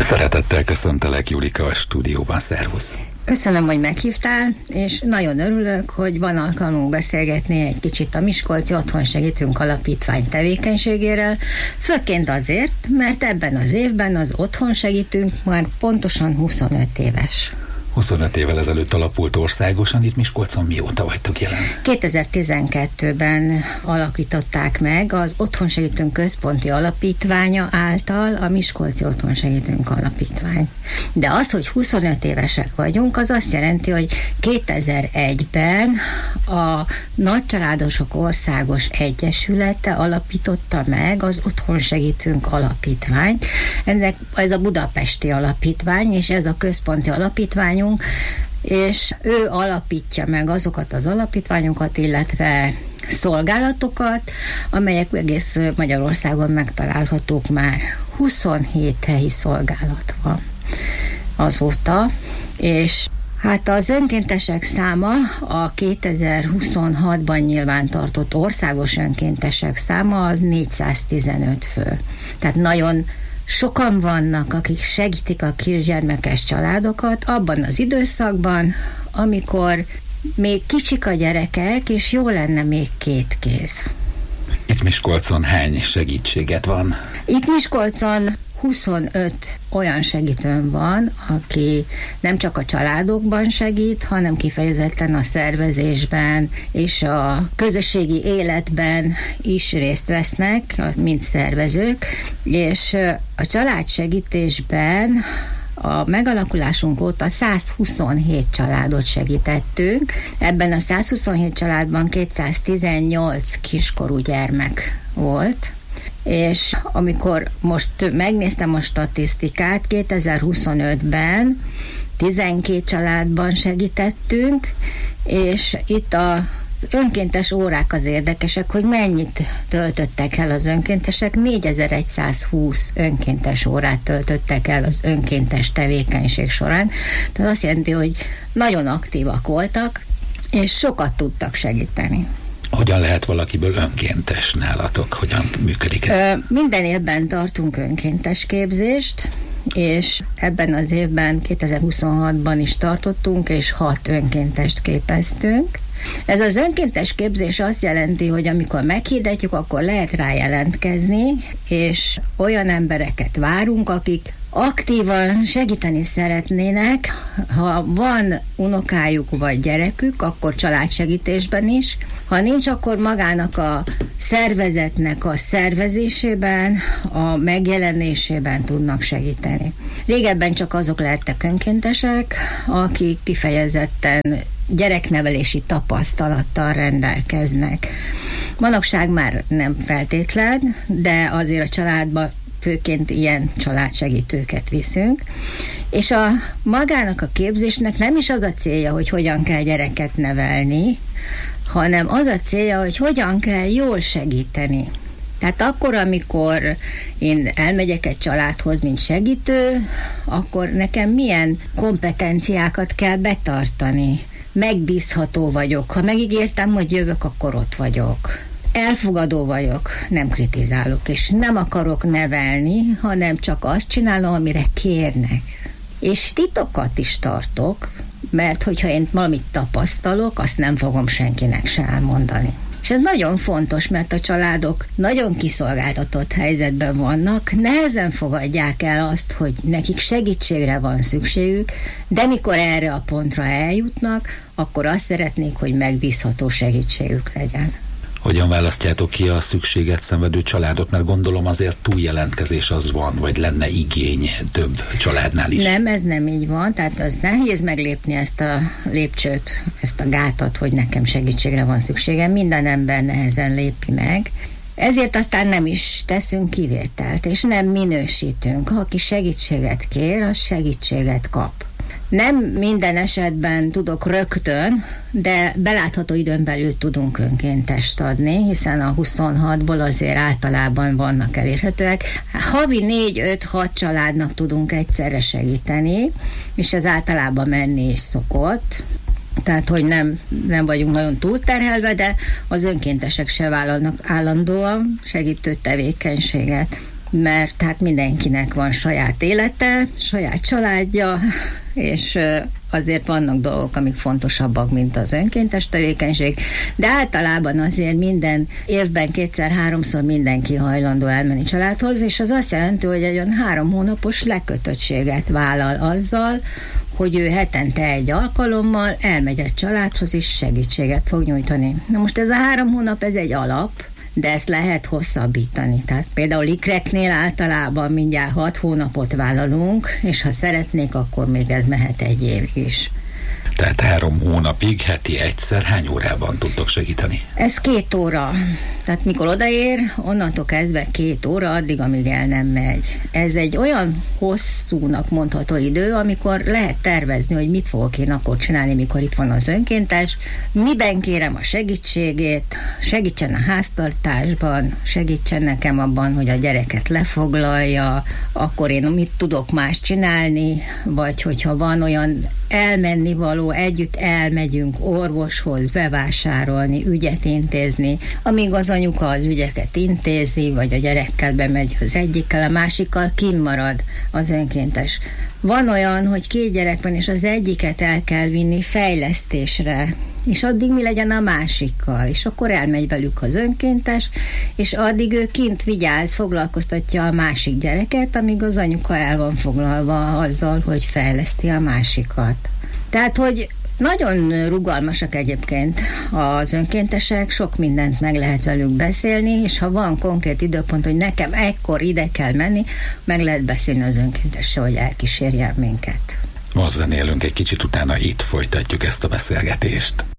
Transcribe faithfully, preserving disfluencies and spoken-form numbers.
Szeretettel köszöntelek, Julika, a stúdióban. Szervusz! Köszönöm, hogy meghívtál, és nagyon örülök, hogy van alkalmunk beszélgetni egy kicsit a Miskolci Otthon Segítünk Alapítvány tevékenységéről, főként azért, mert ebben az évben az Otthon Segítünk már pontosan huszonöt éves. huszonöt évvel ezelőtt alapult országosan, itt Miskolcon mióta vagytok jelen? kétezer-tizenkettőben alakították meg az Otthon Segítünk Központi Alapítványa által a Miskolci Otthon Segítünk Alapítvány. De az, hogy huszonöt évesek vagyunk, az azt jelenti, hogy kétezer-egyben a Nagycsaládosok Országos Egyesülete alapította meg az Otthon Segítünk Alapítványt. Ennek ez a budapesti alapítvány, és ez a központi alapítvány, és ő alapítja meg azokat az alapítványokat, illetve szolgálatokat, amelyek egész Magyarországon megtalálhatók már. huszonhét helyi szolgálat van azóta, és hát az önkéntesek száma a kétezer-huszonhatban nyilván tartott országos önkéntesek száma az négyszáztizenöt fő. Tehát nagyon sokan vannak, akik segítik a kisgyermekes családokat abban az időszakban, amikor még kicsik a gyerekek, és jó lenne még két kéz. Itt Miskolcon hány segítséget van? Itt Miskolcon huszonöt olyan segítőn van, aki nem csak a családokban segít, hanem kifejezetten a szervezésben és a közösségi életben is részt vesznek, mint szervezők, és a családsegítésben a megalakulásunk óta százhuszonhét családot segítettünk. Ebben a százhuszonhét családban kétszáztizennyolc kiskorú gyermek volt, és amikor most megnéztem a statisztikát, kétezer-huszonötben tizenkét családban segítettünk, és itt a önkéntes órák az érdekesek, hogy mennyit töltöttek el az önkéntesek. négyezer-százhúsz önkéntes órát töltöttek el az önkéntes tevékenység során. Tehát azt jelenti, hogy nagyon aktívak voltak, és sokat tudtak segíteni. Hogyan lehet valakiből önkéntes nálatok? Hogyan működik ez? Minden évben tartunk önkéntes képzést, és ebben az évben kétezer-huszonhatban is tartottunk, és hat önkéntest képeztünk. Ez az önkéntes képzés azt jelenti, hogy amikor meghirdetjük, akkor lehet rá jelentkezni, és olyan embereket várunk, akik aktívan segíteni szeretnének. Ha van unokájuk vagy gyerekük, akkor családsegítésben is. Ha nincs, akkor magának a szervezetnek a szervezésében, a megjelenésében tudnak segíteni. Régebben csak azok lehettek önkéntesek, akik kifejezetten gyereknevelési tapasztalattal rendelkeznek. Manapság már nem feltétlen, de azért a családba főként ilyen családsegítőket viszünk, és a magának a képzésnek nem is az a célja, hogy hogyan kell gyereket nevelni, hanem az a célja, hogy hogyan kell jól segíteni. Tehát akkor, amikor én elmegyek egy családhoz, mint segítő, akkor nekem milyen kompetenciákat kell betartani. Megbízható vagyok. Ha megígértem, hogy jövök, akkor ott vagyok. Elfogadó vagyok, nem kritizálok, és nem akarok nevelni, hanem csak azt csinálom, amire kérnek. És titokat is tartok, mert hogyha én valamit tapasztalok, azt nem fogom senkinek se elmondani. És ez nagyon fontos, mert a családok nagyon kiszolgáltatott helyzetben vannak, nehezen fogadják el azt, hogy nekik segítségre van szükségük, de mikor erre a pontra eljutnak, akkor azt szeretnék, hogy megbízható segítségük legyen. Hogyan választjátok ki a szükséget szenvedő családot? Mert gondolom azért túljelentkezés az van, vagy lenne igény több családnál is. Nem, ez nem így van, tehát az nehéz meglépni ezt a lépcsőt, ezt a gátat, hogy nekem segítségre van szükségem. Minden ember nehezen lépi meg. Ezért aztán nem is teszünk kivételt, és nem minősítünk. Ha aki segítséget kér, az segítséget kap. Nem minden esetben tudok rögtön, de belátható időn belül tudunk önkéntest adni, hiszen a huszonhatból azért általában vannak elérhetőek. Havi négy-öt-hat családnak tudunk egyszerre segíteni, és ez általában menni is szokott. Tehát, hogy nem, nem vagyunk nagyon túlterhelve, de az önkéntesek se vállalnak állandóan segítő tevékenységet. mert hát mindenkinek van saját élete, saját családja, és azért vannak dolgok, amik fontosabbak, mint az önkéntes tevékenység, de általában azért minden évben kétszer-háromszor mindenki hajlandó elmenni családhoz, és az azt jelenti, hogy egy olyan három hónapos lekötöttséget vállal azzal, hogy ő hetente egy alkalommal elmegy a családhoz, és segítséget fog nyújtani. Na most ez a három hónap, ez egy alap, de ezt lehet hosszabbítani. Tehát például ikreknél általában mindjárt hat hónapot vállalunk, és ha szeretnék, akkor még ez mehet egy évig is. Tehát három hónapig, heti egyszer, hány órában tudtok segíteni? Ez két óra. Tehát mikor odaér, onnantól kezdve két óra, addig, amíg el nem megy. Ez egy olyan hosszúnak mondható idő, amikor lehet tervezni, hogy mit fogok én akkor csinálni, mikor itt van az önkéntes, miben kérem a segítségét, segítsen a háztartásban, segítsen nekem abban, hogy a gyereket lefoglalja, akkor én mit tudok más csinálni, vagy hogyha van olyan elmenni való, együtt elmegyünk orvoshoz bevásárolni, ügyet intézni, amíg az anyuka az ügyeket intézi, vagy a gyerekkel bemegy az egyikkel, a másikkal kimarad az önkéntes. Van olyan, hogy két gyerek van, és az egyiket el kell vinni fejlesztésre, és addig mi legyen a másikkal, és akkor elmegy velük az önkéntes, és addig ő kint vigyáz, foglalkoztatja a másik gyereket, amíg az anyuka el van foglalva azzal, hogy fejleszti a másikat. Tehát, hogy nagyon rugalmasak egyébként az önkéntesek, sok mindent meg lehet velük beszélni, és ha van konkrét időpont, hogy nekem ekkor ide kell menni, meg lehet beszélni az önkéntessel, hogy elkísérjen minket. Most zenélünk egy kicsit, utána itt folytatjuk ezt a beszélgetést.